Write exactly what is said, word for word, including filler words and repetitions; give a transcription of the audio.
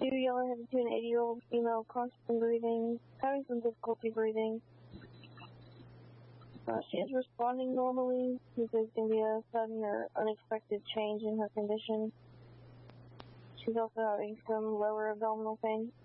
two yellow-headed to an eighty-year-old female, constantly breathing, having some difficulty breathing. Uh, she is responding normally. There's going to be a sudden or unexpected change in her condition. She's also having some lower abdominal pain.